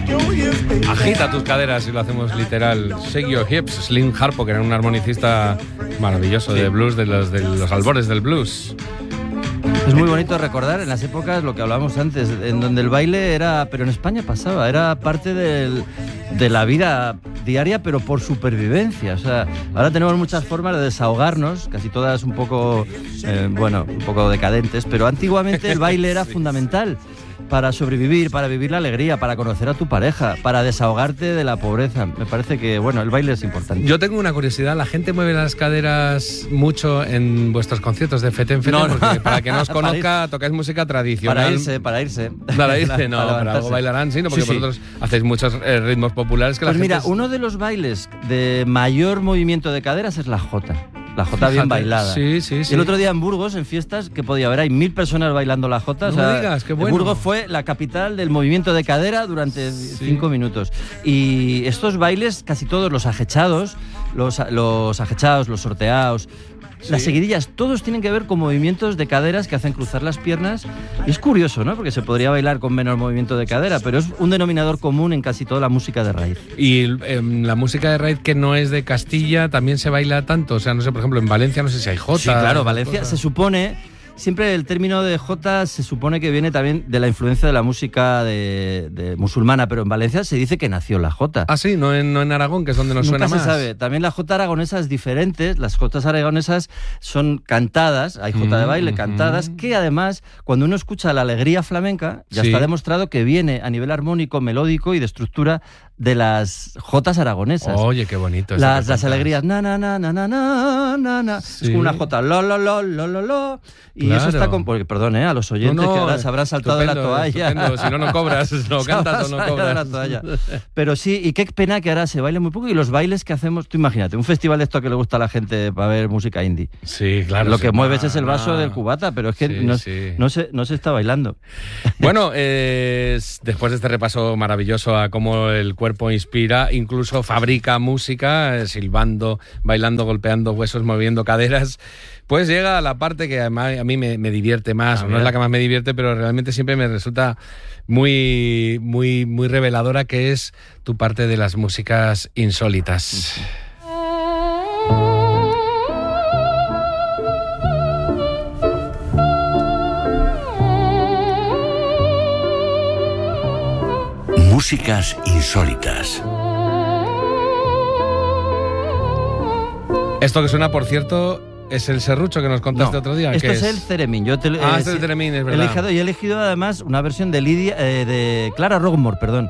Agita tus caderas, si lo hacemos literal. Shake your hips. Slim Harpo, que era un armonicista maravilloso de blues, de los albores del blues. Es muy bonito recordar en las épocas lo que hablábamos antes, en donde el baile era, pero en España pasaba, era parte de la vida diaria, pero por supervivencia. O sea, ahora tenemos muchas formas de desahogarnos, casi todas un poco, un poco decadentes, pero antiguamente el baile era fundamental para sobrevivir, para vivir la alegría, para conocer a tu pareja, para desahogarte de la pobreza. Me parece que, el baile es importante. Yo tengo una curiosidad, ¿la gente mueve las caderas mucho en vuestros conciertos de Feten Feten? No. Porque para que no os conozca, tocáis música tradicional. Para irse. Para algo bailarán, ¿sí? ¿No? Porque vosotros hacéis muchos ritmos populares que la gente... Mira, uno de los bailes de mayor movimiento de caderas es la jota. La jota bien bailada. Sí. Y el otro día en Burgos, en fiestas, que podía haber, hay 1000 personas bailando la jota. No me digas, qué bueno. Burgos fue la capital del movimiento de cadera durante 5 minutos. Y estos bailes, casi todos los ajechados, los sorteados, las seguidillas, todos tienen que ver con movimientos de caderas que hacen cruzar las piernas. Y es curioso, ¿no? Porque se podría bailar con menos movimiento de cadera, pero es un denominador común en casi toda la música de raíz. Y la música de raíz que no es de Castilla también se baila tanto. O sea, no sé, por ejemplo, en Valencia no sé si hay jota. Sí, claro, Valencia se supone... Siempre el término de jota se supone que viene también de la influencia de la música de musulmana, pero en Valencia se dice que nació la jota. Ah, sí, no en Aragón, que es donde nos suena más. Nunca se sabe. También la jota aragonesa es diferente. Las jotas aragonesas son cantadas, hay jota de baile cantadas, que además, cuando uno escucha la alegría flamenca, ya está demostrado que viene a nivel armónico, melódico y de estructura de las jotas aragonesas. Oye, qué bonito. Las alegrías, na, na, na, na, na, na, na, na. Sí. Es como una jota, lo, lo, lo, lo, lo, lo. Y claro. Eso está con... Porque, perdón, a los oyentes que ahora se habrán saltado de la toalla. Estupendo. Si no cobras, no cantas o no cobras. La toalla. Pero sí, y qué pena que ahora se baile muy poco. Y los bailes que hacemos, tú imagínate, un festival de esto que le gusta a la gente para ver música indie. Sí, claro. Lo que mueves es el vaso del cubata, pero es que no se está bailando. Bueno, después de este repaso maravilloso a cómo el cuerpo inspira, incluso fabrica música, silbando, bailando, golpeando huesos, moviendo caderas, pues llega la parte que a mí me divierte más, no es la que más me divierte, pero realmente siempre me resulta muy, muy, muy reveladora, que es tu parte de las músicas insólitas. Músicas insólitas. Esto que suena, por cierto, es el serrucho que nos contaste otro día. Esto es el ceremín. Este es el ceremín, es verdad. He elegido además una versión de Clara Rockmore, perdón.